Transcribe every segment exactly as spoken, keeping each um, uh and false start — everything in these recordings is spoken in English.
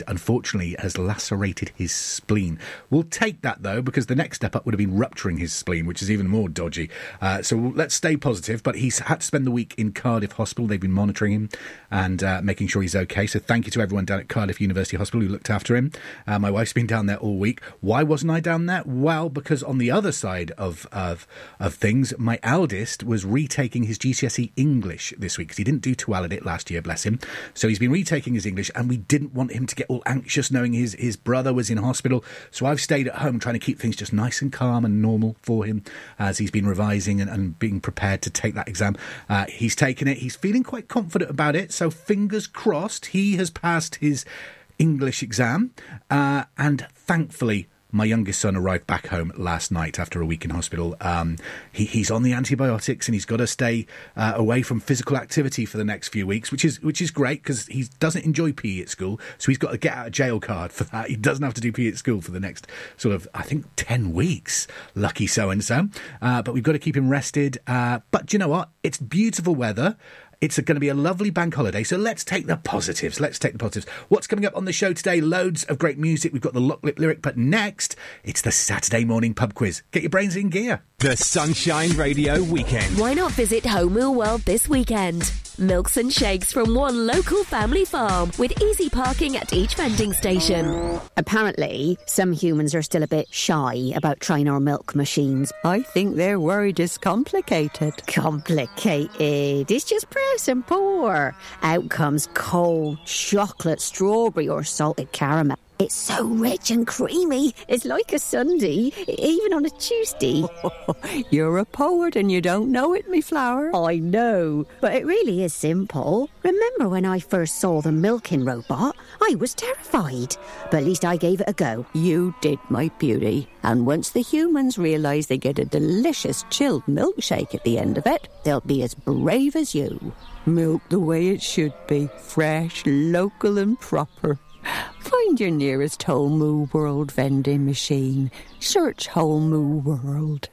unfortunately has lacerated his spleen. We'll take that, though, because the next step up would have been rupturing his spleen, which is even more dodgy. Uh, so let's stay positive. But he's had to spend the week in Cardiff Hospital. They've been monitoring him and uh, making sure he's okay. So thank you to everyone down at Cardiff University Hospital who looked after him. Uh, my wife's been down there all week. Why wasn't I down there? Well, because on the other side of of, of things, my eldest was retaking his G C S E English this week because he didn't do too well at it last year, bless him. So he's been retaking his English, and we didn't want him to get all anxious knowing his, his brother was in hospital. So I've stayed at home trying to keep things just nice and calm and normal for him as he's been revising and, and being prepared to take that exam. Uh, he's taken it. He's feeling quite confident about it. So fingers crossed he has passed his English exam. Uh, and thankfully, my youngest son arrived back home last night after a week in hospital. Um, he, he's on the antibiotics and he's got to stay uh, away from physical activity for the next few weeks, which is which is great because he doesn't enjoy P E at school. So he's got a get out of jail card for that. He doesn't have to do P E at school for the next sort of, I think, ten weeks. Lucky so-and-so. Uh, but we've got to keep him rested. Uh, but do you know what? It's beautiful weather. It's going to be a lovely bank holiday, so let's take the positives. Let's take the positives. What's coming up on the show today? Loads of great music. We've got the Lock Lip Lyric, but next, it's the Saturday morning pub quiz. Get your brains in gear. The Sunshine Radio Weekend. Why not visit Home Wheel World this weekend? Milks and shakes from one local family farm with easy parking at each vending station. Apparently, some humans are still a bit shy about trying our milk machines. I think they're worried it's complicated. Complicated? It's just press and pour. Out comes cold chocolate, strawberry or salted caramel. It's so rich and creamy. It's like a sundae, even on a Tuesday. You're a poet and you don't know it, me flower. I know, but it really is simple. Remember when I first saw the milking robot? I was terrified, but at least I gave it a go. You did, my beauty. And once the humans realise they get a delicious chilled milkshake at the end of it, they'll be as brave as you. Milk the way it should be, fresh, local and proper. Find your nearest Whole Moo World vending machine. Search Whole Moo World.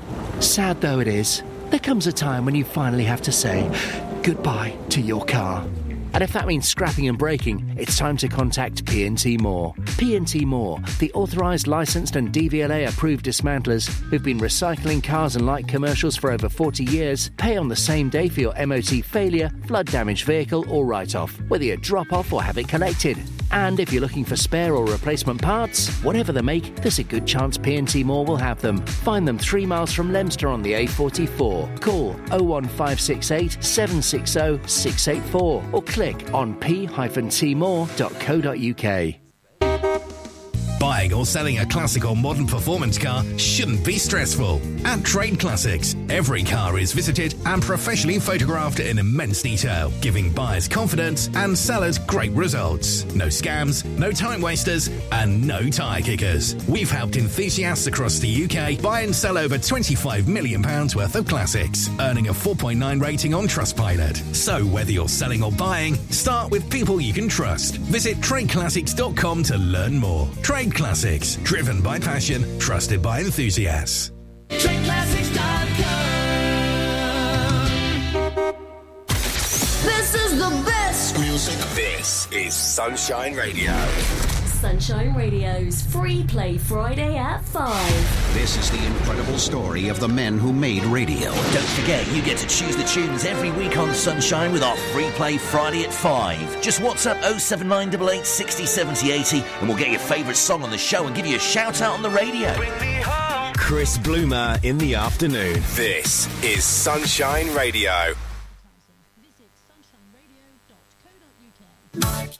Sad though it is, there comes a time when you finally have to say goodbye to your car. And if that means scrapping and breaking, it's time to contact P and T Moore. P and T Moore, the authorised, licensed and D V L A-approved dismantlers who've been recycling cars and light commercials for over forty years, pay on the same day for your M O T failure, flood-damaged vehicle or write-off, whether you drop off or have it collected. And if you're looking for spare or replacement parts, whatever the make, there's a good chance P and T Moore will have them. Find them three miles from Leicester on the A forty-four. Call oh one five six eight, seven six oh, six eight four or click on p dash t more dot co dot u k. Buying or selling a classic or modern performance car shouldn't be stressful. At Trade Classics, every car is visited and professionally photographed in immense detail, giving buyers confidence and sellers great results. No scams, no time wasters, and no tyre kickers. We've helped enthusiasts across the U K buy and sell over twenty-five million pounds worth of classics, earning a four point nine rating on Trustpilot. So whether you're selling or buying, start with people you can trust. Visit trade classics dot com to learn more. Trade Classics, driven by passion, trusted by enthusiasts. trade classics dot com. This is the best music. This is Sunshine Radio. Sunshine Radio's Free Play Friday at five. This is the incredible story of the men who made radio. Don't forget, you get to choose the tunes every week on Sunshine with our Free Play Friday at five. Just WhatsApp oh seven nine eight eight, six oh, seven oh, eight oh and we'll get your favourite song on the show and give you a shout out on the radio. Bring me home. Chris Bloomer in the afternoon. This is Sunshine Radio. Visit sunshine radio dot co dot u k.